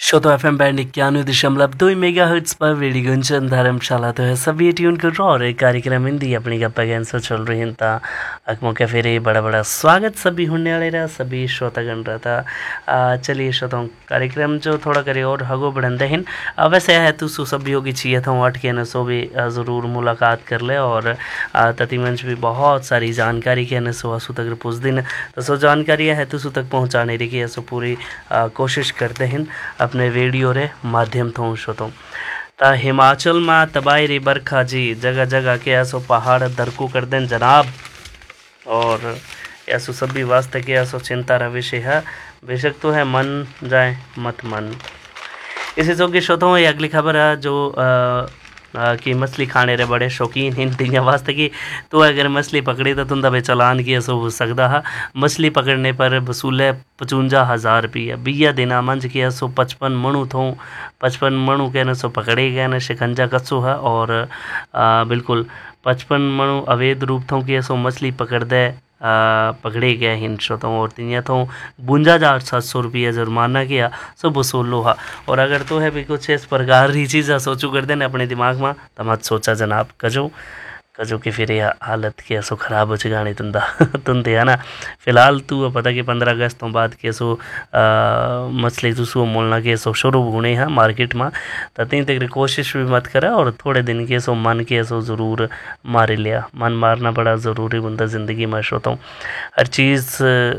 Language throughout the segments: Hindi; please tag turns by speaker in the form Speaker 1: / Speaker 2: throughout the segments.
Speaker 1: श्रोता F M band 91.2 mega hertz पर रेडियो गुंजन धर्मशाला तो है सभी ट्यून कर और एक कार्यक्रम हिंदी अपनी गप्पा गैंसो चल रही हैं ता अकमो के फिर बड़ा बड़ा स्वागत सभी होने वाले रहा सभी श्रोतागण रहा था। चलिए श्रोताओं कार्यक्रम जो थोड़ा करे और हगो बढ़ंदे हैं वैसे है तो सभी होगी चाहिए था अट के न सो भी ज़रूर मुलाकात कर ले और तति मंच भी बहुत सारी जानकारी के न सो असु तक पूछ दिन तो सो जानकारी है तो सु तक पहुँचाने की सो पूरी कोशिश करते हैं अपने रेडियो रे माध्यम थो श्रोतो ता हिमाचल में तबाही री बरखा जी जगह जगह के ऐसो पहाड़ दरकू कर दें जनाब और ऐसो सभी वास्ते के ऐसो चिंता रा विषय है बेशक तो है मन जाए मत मन। इसी जो की श्रोतो ये अगली खबर है जो कि मछली खाने रे बड़े शौकीन हैं दुनिया वास्ते की तो अगर मछली पकड़ी तो तुम दबे चलान की ऐसा हो सकता है। मछली पकड़ने पर वसूले 55,000 रुपया 20 दिना मंज की ऐसो 55 मणु थो 55 मणु के न सो पकड़े गए न शिकंजा कच्चो है और बिल्कुल 55 मणु अवैध रूप थों की ऐसो मछली पकड़ दे पकड़े गए हिन श्रोतों और तिनिया तो 52,700 रुपया जुर्माना किया सो वसूलो हा। और अगर तो है भी कुछ इस प्रकार की चीज़ सोचू कर देना अपने दिमाग में तो मत सोचा जनाब कजो कि फिर यह हालत के ऐसो ख़राब हो चुका तुम है ना। फिलहाल तू पता कि 15 अगस्त तो बाद के सो मछली तुसो मोलना के सो शुरू होने हैं मार्केट में तो तीन तक कोशिश भी मत करा और थोड़े दिन के सो मन के सो ज़रूर मार लिया। मन मारना बड़ा ज़रूरी होता ज़िंदगी में श्रोतों हर चीज़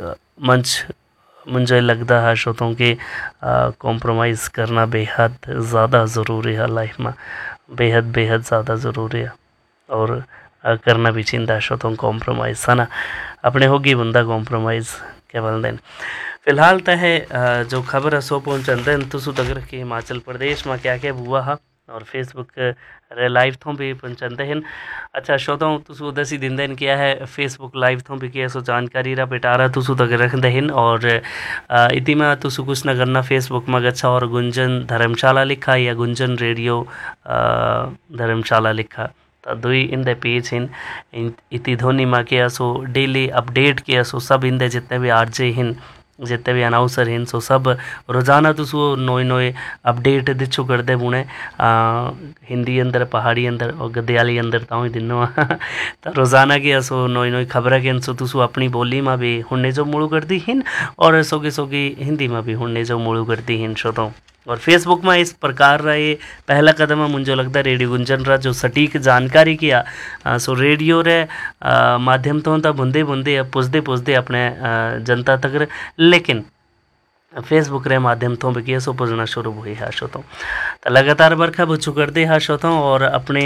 Speaker 1: मुझे लगता है श्रोतों के कॉम्प्रोमाइज़ करना बेहद ज़्यादा ज़रूरी है लाइफ में बेहद ज़्यादा ज़रूरी है और करना भी चिंता श्रोतों कॉम्प्रोमाइज़ है ना अपने होगी बंदा कॉम्प्रोमाइज़ क्या बोलते हैं। फिलहाल तो है जो खबर है सो पहुँचते हैं तो तक कि हिमाचल प्रदेश में क्या क्या हुआ है और फेसबुक रे लाइव थों भी पहुँचते हैं। अच्छा श्रोताओं तुसु दसी दिन दिन क्या है फेसबुक लाइव थों भी क्या सो जानकारी रा बेटारा तुसु तक रखते हैं और इति में तुसु कुछ न करना फेसबुक में गच्छा और गुंजन धर्मशाला लिखा या गुंजन रेडियो धर्मशाला लिखा तो दुई इन द पेज इन इति ध्वनि में के सो डेली अपडेट के सो सब इन जितने भी आरजे हैं जितने भी अनाउंसर हैं सो सब रोज़ाना तो सो नोए अपडेट दिच्छू कर दे बुने हिंदी अंदर पहाड़ी अंदर और गद्याली अंदर ताऊ दिनों तो रोज़ाना के सो नोई खबर के सो तुसु अपनी बोली में भी हुन्ने जो मुड़ू करती हैं और सोगी हिंदी में भी हुन्ने जो मुड़ू करती हैं श्रोतों। और फेसबुक में इस प्रकार रहा ये पहला कदम है मुझे लगता है रेडियो गुंजन रहा जो सटीक जानकारी किया सो रेडियो रे माध्यम तो होता बुंदे पुछदे अपने जनता तक लेकिन फेसबुक रे माध्यम तो भी सो पुजना शुरू हुई है श्रोतों तो लगातार बरखा बुझू कर दे है श्रोतों और अपने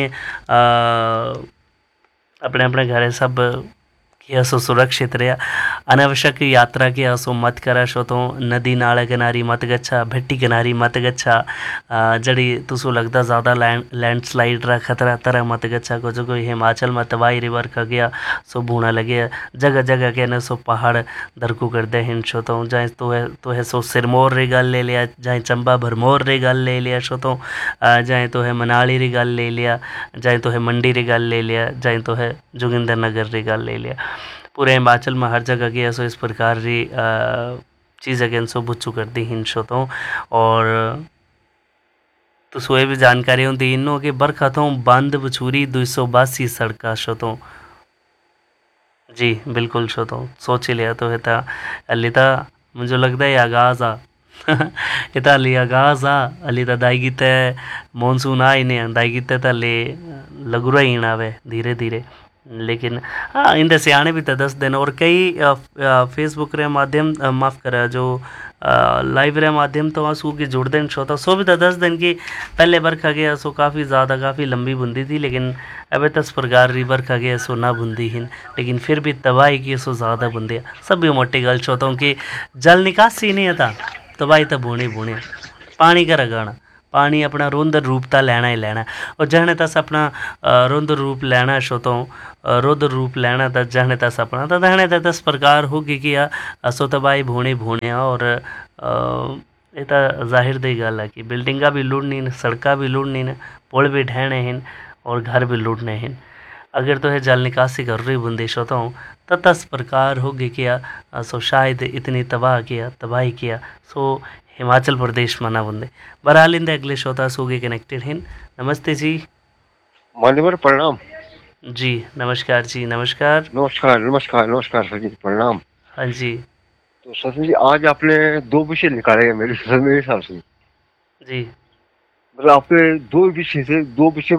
Speaker 1: अपने घरे सब कि सो सुरक्षित रहा अनावश्यक यात्रा की सो मत करा श्रोतों नदी नाला किनारी मत गच्छा भट्टी किनारी मत गच्छा जड़ी तुसो लगता ज़्यादा लैंडस्लाइड रा खतरा तरह मत गच्छा को जो कोई हिमाचल में तबाही रिवर का गया सो बूढ़ा लगे जगह जगह के न सो पहाड़ दरकू कर दे हिन श्रोतों जाए तो है सो सिरमौर रे गल ले लिया जाए चंबा भरमौर रे गल ले लिया श्रोतों जाए तो है मनाली री गल ले लिया जाए तो है मंडी री गल ले लिया जाए तो है जोगिंदर नगर री गल ले लिया पूरे हिमाचल में हर जगह की ऐसो इस प्रकार की चीज़ अगेन सो बुच्छू कर दी हिन श्रोतों और तो सोए भी जानकारी होती इनों के बरखा थों बंद बछूरी 282 सड़क श्रोतों जी बिल्कुल श्रोतों सोच लिया तो है था अली था मुझे लगता है आगाज़ आ इतना अली आगाज़ आ अली था दाई गीते मानसून आ इन्हें दाई गीते था ले लगुरा ही आवे धीरे धीरे लेकिन हाँ इन सियाने भी तो 10 दिन और कई फेसबुक रे माध्यम माफ़ करा जो लाइव रे माध्यम तो आंसू की जुड़ दिन श्रोता सो भी तो 10 दिन की पहले बरखा गया सो काफ़ी लंबी बुंदी थी लेकिन अबे 10 प्रकार री बरखा गया सो ना बुंदी हिन लेकिन फिर भी तबाही की सो ज़्यादा बुंदी सभी मोटी गल श्रोताओं की जल निकासी नहीं था तबाही तो बूढ़े पानी का रगाना पानी अपना रौद्र रूप ता लेना ही लेना और जहने तस अपना रौद्र रूप लेना श्रोतों रौद्र रूप लेना था जहने तस अपना तो दहने तस प्रकार होगी कि सो तबाही भूणे और ये जाहिर दी गल है कि बिल्डिंगा भी लुटनी सड़का भी लुटनी पुल भी ढहने हैं और घर भी लुटने हैं अगर तो है जल निकासी कर रही बुंदी श्रोताओं तो 10 प्रकार होगी किया सो शायद इतनी तबाही किया सो हिमाचल प्रदेश मना बुंदे बरालिंद अगले श्रोता सोगे कनेक्टेड हैं। नमस्ते जी।
Speaker 2: मान्यवर प्रणाम।
Speaker 1: जी नमस्कार जी, नमस्कार।
Speaker 2: नमस्कार नमस्कार नमस्कार सर जी, प्रणाम।
Speaker 1: हाँ जी।
Speaker 2: तो सर जी आज आपने दो विषय निकाले हैं मेरे हिसाब से।
Speaker 1: जी
Speaker 2: मतलब आपने दो विषय से दो विषय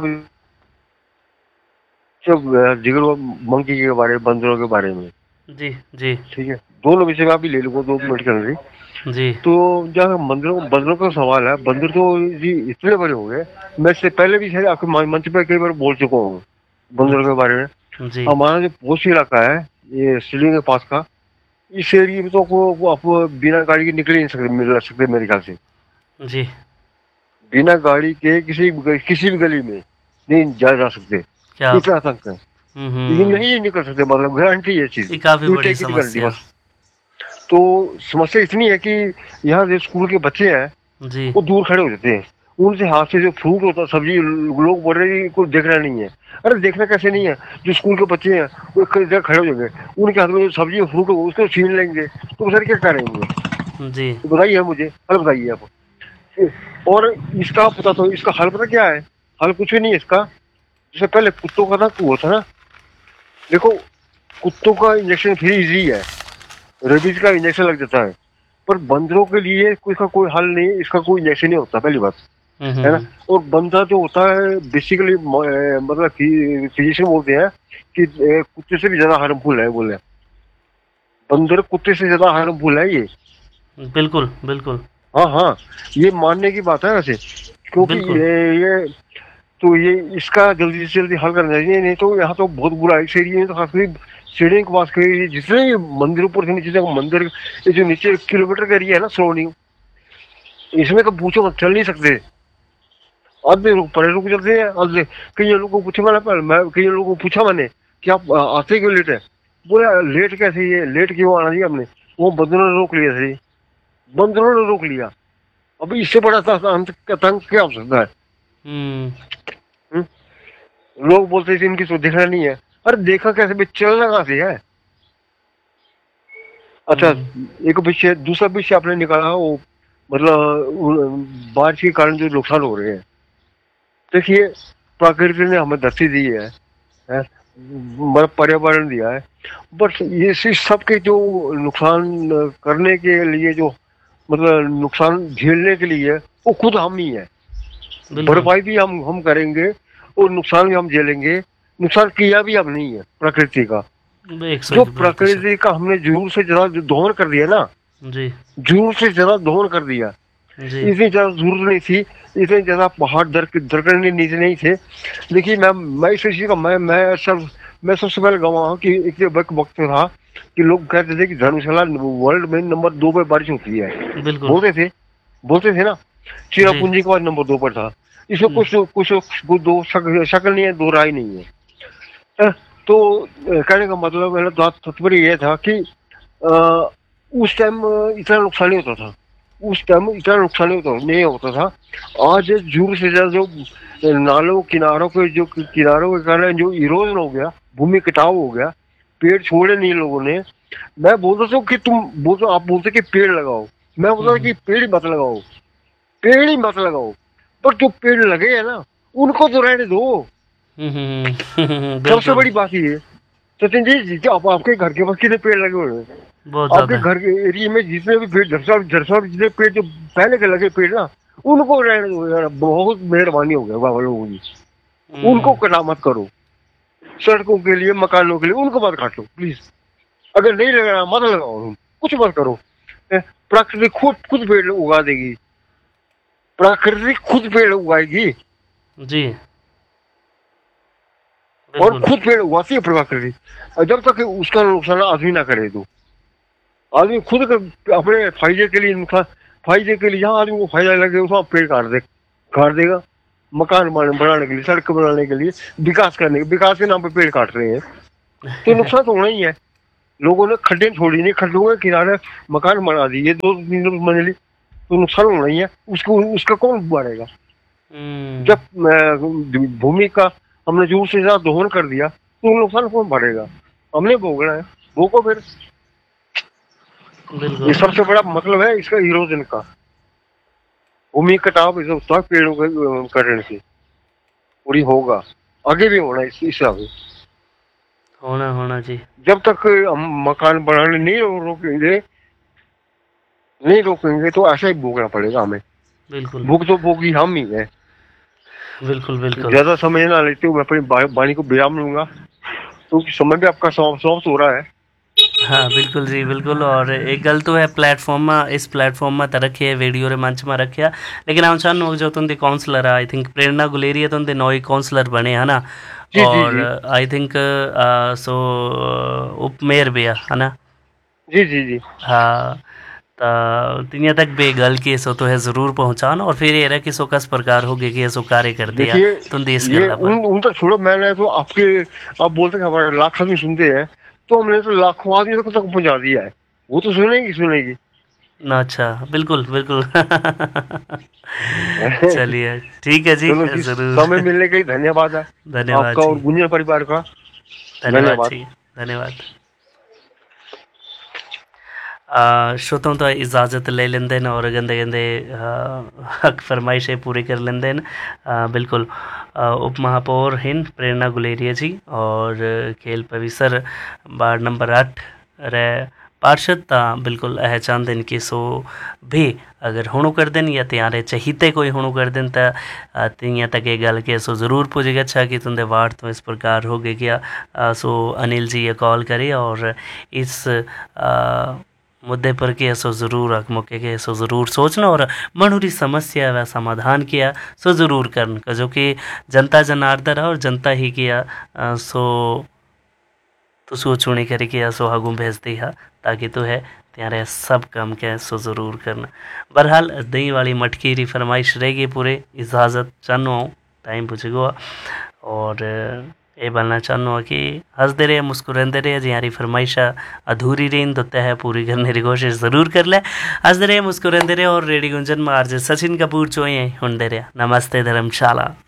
Speaker 2: जिगर मंकी के बारे में, बंदरों के बारे में।
Speaker 1: जी जी
Speaker 2: ठीक है, दोनों विषय में आप भी ले लूंगा 2 मिनट के अंदर ही।
Speaker 1: जी
Speaker 2: तो जहाँ बंदरों का सवाल है, बंदर तो जी इतने बड़े हो गए। मैं इससे पहले भी शायद आपके मंच पर कई बार बोल चुका हूँ बंदरों के बारे में।
Speaker 1: जी
Speaker 2: हमारा जो पोस्ट इलाका है, ये सिलिंग के पास का, इस एरिया में तो आपको बिना गाड़ी के निकल ही नहीं सकते, मिल सकते मेरे ख्याल से।
Speaker 1: जी।
Speaker 2: बिना गाड़ी के किसी भी गली में नहीं जा सकते,
Speaker 1: क्या?
Speaker 2: इतना आतंक है। ये नहीं निकल सकते, मतलब गारंटी है चीज,
Speaker 1: ये काफी बड़ी
Speaker 2: ईंटे की गारंटी
Speaker 1: समस्या।
Speaker 2: बस। तो समस्या इतनी है कि यहाँ जो स्कूल के बच्चे हैं
Speaker 1: जी
Speaker 2: वो दूर खड़े हो जाते हैं। उनसे हाथ से जो फ्रूट होता है, सब्जी, लोग बोल रहे हैं कोई देखना नहीं है। अरे देखना कैसे नहीं है, जो स्कूल के बच्चे हैं वो कई जगह खड़े हो जाएंगे, उनके हाथ में जो सब्जी और फ्रूट हो उसको छीन लेंगे, तो सर क्या करेंगे?
Speaker 1: जी
Speaker 2: तो बताइए मुझे, हल बताइए आप। और इसका पता, तो इसका हल पता क्या है? हल कुछ भी नहीं है इसका। जैसे पहले कुत्तों का ना हुआ था ना, देखो कुत्तों का इंजेक्शन फ्री इजी है, रेबीज का इंजेक्शन लग जाता है। पर बंदरों के लिए इसका कोई हल नहीं, इसका कोई इंजेक्शन नहीं होता, पहली बात है ना। और बंदर जो होता है बेसिकली, मतलब फिजिशियन बोलते हैं कि कुत्ते से भी ज्यादा हार्मफुल है, बोले बंदर कुत्ते से ज्यादा हार्मफुल है ये।
Speaker 1: बिल्कुल बिल्कुल
Speaker 2: हाँ हाँ, ये मानने की बात है वैसे, क्योंकि
Speaker 1: बिल्कुल।
Speaker 2: ये तो ये इसका जल्दी से जल्दी हल करना चाहिए, नहीं तो यहाँ तो बहुत बुरा है इस एरिया में। तो खासकर सीढ़ी के पास के जितने भी मंदिर, ऊपर से नीचे तक मंदिर, ये जो नीचे 1 किलोमीटर का एरिया है ना सराउंडिंग, इसमें तो पूछो मत, चल नहीं सकते। आधे लोग परे रुक जाते हैं, आधे कई लोगों को पूछा मैं कई लोगों को पूछा मैंने कि आप आते क्यों लेट है? बोले लेट कैसे, ये लेट क्यों आना जी हमने, वो बंदरों ने रोक लिया सही, बंदरों ने रोक लिया। अभी इससे बड़ा आतंक क्या हो सकता है? हम्म? लोग बोलते थे इनकी तो देखना नहीं है। अरे देखा कैसे भी, चलना कहाँ से है? अच्छा, एक विषय, दूसरा विषय आपने निकाला वो, मतलब बारिश के कारण जो नुकसान हो रहे हैं। देखिए, प्रकृति ने हमें धरती दी है, मतलब पर्यावरण दिया है, बट ये सबके जो नुकसान करने के लिए, जो मतलब नुकसान झेलने के लिए, वो खुद हम ही है।
Speaker 1: बिल्कुल
Speaker 2: भरपाई भी हम करेंगे और नुकसान भी हम झेलेंगे। नुकसान किया भी हम नहीं है प्रकृति का। जो
Speaker 1: 101%।
Speaker 2: प्रकृति का हमने जरूर से ज्यादा दोहन कर दिया ना,
Speaker 1: जी
Speaker 2: जरूर से ज्यादा दोहन कर दिया।
Speaker 1: जी
Speaker 2: इतनी ज्यादा जरूरत नहीं थी, इतने ज्यादा पहाड़ दरकने नीचे नहीं थे। देखिए मैं इस चीज का मैं सबसे पहले गवाह हूँ कि एक वक्त था कि लोग कहते थे कि धर्मशाला वर्ल्ड में नंबर 2 पर बारिश होती है,
Speaker 1: बिल्कुल।
Speaker 2: बोलते थे ना।
Speaker 1: जी
Speaker 2: चिरापुंजी के बाद नंबर 2 पर था। इसमें कुछ कुछ कुछ दो शक्ल नहीं है, दो राय नहीं है। तो कहने का मतलब मेरा तात्पर्य यह था कि उस टाइम इतना नुकसान नहीं होता था, उस टाइम इतना नुकसान नहीं होता था। आज जूर से ज्यादा जो नालों किनारों के कारण जो इरोजन हो गया, भूमि कटाव हो गया, पेड़ छोड़े नहीं लोगों ने। मैं बोलता था कि आप बोलते कि पेड़ लगाओ, मैं बोलता था कि पेड़ ही मत लगाओ, पेड़ ही मत लगाओ। पर जो पेड़ लगे हैं ना, उनको तो रहने दो। सबसे
Speaker 1: बिल्कुल।
Speaker 2: बड़ी बात ये है सचिन जी, आपके घर के पास कितने पेड़ लगे हुए हैं?
Speaker 1: बहुत
Speaker 2: आपके
Speaker 1: ज्यादा है।
Speaker 2: घर के एरिया में जितने भी पेड़, झरसा जितने पेड़ जो पहले के लगे पेड़ ना, उनको रहने दो यार, बहुत मेहरबानी हो गया बाबा लोगों की। उनको कटा मत करो, सड़कों के लिए, मकानों के लिए उनको मत काटो प्लीज। अगर नहीं लगाना मत लगाओ, तुम कुछ मत करो। प्रकृति खुद पेड़ उगा देगी, प्रकृति खुद पेड़ उगाएगी,
Speaker 1: जी
Speaker 2: और
Speaker 1: बिल्कुल।
Speaker 2: खुद पेड़ उगाती है प्रकृति, जब तक उसका नुकसान आदमी ना करे। तो आदमी खुद अपने फायदे के लिए नुकसान, फायदे के लिए जहाँ आदमी को फायदा लगे वहां पेड़ काट देगा, मकान बनाने के लिए, सड़क बनाने के लिए, विकास के नाम पे पेड़ काट रहे हैं। तो नुकसान तो होना ही है। लोगों ने खड्डे छोड़ी नहीं, खड्डों के किनारे मकान बना दिए 2-3 मंजिली, तो नुकसान होना ही है। उसका कौन भरेगा? जब भूमि का हमने जोर से ज्यादा दोहन कर दिया, तो नुकसान कौन भरेगा? हमने भोगना है, भोगो फिर। ये
Speaker 1: बिल्कुल
Speaker 2: सबसे बड़ा मतलब है इसका इरोजन का। भूमि कटाव इस होता है पेड़ों के कारण से, पूरी होगा, आगे भी होना इस हिसाब से।
Speaker 1: होना होना जी।
Speaker 2: जब तक हम मकान बनाने नहीं रोकेंगे, नहीं रोकेंगे तो ऐसा ही भोगना पड़ेगा हमें।
Speaker 1: बिल्कुल
Speaker 2: भूख तो भोगी हम ही है।
Speaker 1: बिल्कुल बिल्कुल।
Speaker 2: ज्यादा समय ना लेते हुए मैं अपनी वाणी को विराम लूंगा, क्योंकि समय भी आपका समाप्त हो रहा है।
Speaker 1: हाँ बिल्कुल जी बिल्कुल। और एक गल तो है प्लेटफॉर्म में, इस प्लेटफॉर्म में तो रखे वीडियो रे मंच में रखे, लेकिन हम चाहूँ जो तुंदे काउंसलर आई थिंक प्रेरणा गुलेरिया तुंदे नए काउंसलर बने है ना,
Speaker 2: जी जी
Speaker 1: और
Speaker 2: जी
Speaker 1: आई थिंक सो उप मेयर भी है ना।
Speaker 2: जी जी जी।
Speaker 1: हाँ तो तिनिया तक बे गल के सो तो है ज़रूर पहुँचाना, और फिर ये रहा कि सो किस प्रकार हो गए कि ऐसो कार्य कर दिया
Speaker 2: देखिए,
Speaker 1: तुम देश
Speaker 2: ये
Speaker 1: गल्ला पर।
Speaker 2: उन तक छोड़ो, मैंने तो आपके, आप बोलते हैं कि हमारे लाख आदमी सुनते हैं, तो हमने तो लाखों आदमी तक पहुंचा दिया है। वो तो सुनेगी सुनेगी।
Speaker 1: ना अच्छा बिल्कुल बिल्कुल। चलिए ठीक है जी,
Speaker 2: चलो जी, समय
Speaker 1: ज़रूर।
Speaker 2: मिलने के लिए धन्यवाद है
Speaker 1: धन्यवाद
Speaker 2: आपका
Speaker 1: जी।
Speaker 2: और गुंजन परिवार का।
Speaker 1: धन्यवाद
Speaker 2: धन्यवाद।
Speaker 1: जी। धन्यवाद। श्रोताओं तो इजाज़त ले लेंदे न और गंदे गंदे हक फरमाइशें पूरी कर लेंदे न। बिल्कुल उप महापौर हिंद प्रेरणा गुलेरिया जी और खेल परिसर वार्ड नंबर 8 रे पार्षद ता बिल्कुल चाहते हैं कि सो भी अगर हुणु कर देन या त्यारे चहीते कोई हुणु कर देन ता तियां तक ये गल के सो ज़रूर पूछेगा अच्छा कि तुंदे वार्ड तो इस प्रकार हो गए क्या। सो अनिल जी ये कॉल करे और इस मुद्दे पर के सो ज़रूर अक मौके के सो ज़रूर सोचना और मनुरी समस्या व समाधान किया सो ज़रूर करन जो कि जनता जनार्दन और जनता ही किया सो तो सोचने करे कि सो हगू भेज दी है ताकि तो है त्यारे सब काम के सो ज़रूर करना। बहरहाल दही वाली मटकी री फरमाइश रहेगी पूरे इजाज़त चाहूँ टाइम पूछेगा और ये बोलना चाहूँ कि हंसते रहे मुस्कुराते रहे जी यारी फरमाइश अधूरी रही तो तय पूरी करने की कोशिश ज़रूर कर ले। हंसते रहे मुस्कुराते रहे और रेडियो गुंजन में आरजे सचिन कपूर चोए हुंदे रहे। नमस्ते धर्मशाला।